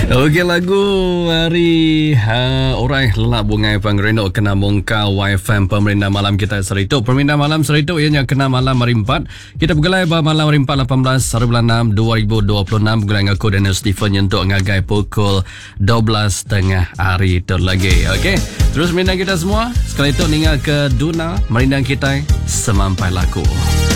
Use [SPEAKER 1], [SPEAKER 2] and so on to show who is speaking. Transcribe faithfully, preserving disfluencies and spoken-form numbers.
[SPEAKER 1] Okey, lagu hari ha, orang lelak bungai pangreno kena mongka Y F M pemerintah malam kita seritu. Pemerintah malam seritu ianya kena malam hari empat. Kita bergelai pada malam hari empat lapan belas hari bulan enam dua ribu dua puluh enam bergelai aku Daniel Stephen untuk ngagai pukul dua belas tengah hari itu lagi. Okey. Terus merindang kita semua. Sekali itu ningal ke Duna merindang kita semampai laku.